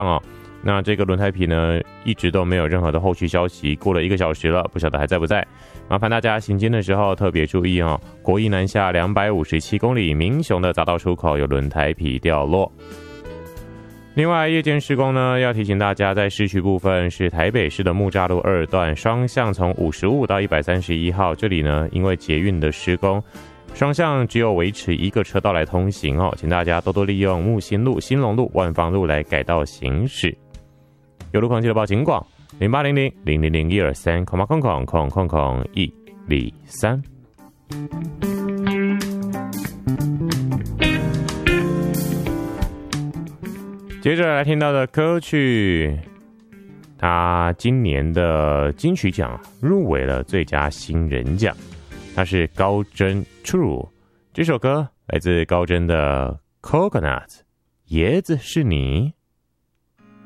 哦。那这个轮胎皮呢，一直都没有任何的后续消息，过了1个小时了，不晓得还在不在。麻烦大家行经的时候特别注意哦。国一南下257公里，民雄的匝道出口有轮胎皮掉落。另外，夜间施工呢，要提醒大家，在市区部分是台北市的木栅路2段双向从55到131号，这里呢，因为捷运的施工，双向只有维持1个车道来通行哦，请大家多多利用木星路、兴隆路、万芳路来改道行驶。有路况记得报警广0800-000-123，123。接着来听到的歌曲，他今年的金曲奖入围了最佳新人奖，他是高真 True。 这首歌来自高真的 Coconut， 椰子是你。